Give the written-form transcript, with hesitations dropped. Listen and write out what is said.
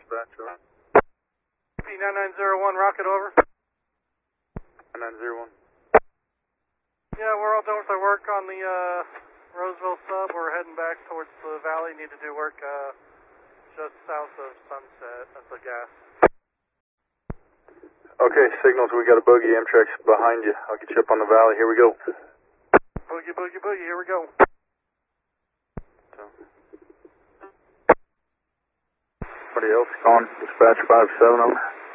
dispatch, over. P9901, rocket over. 9901. Yeah, we're all done with our work on the Roseville sub. We're heading back towards the valley. Need to do work just south of Sunset at the gas. Okay, signals, we got a bogey Amtrak's behind you. I'll get you up on the valley. Here we go. Boogie, boogie, boogie, here we go. Somebody else calling dispatch 57 over.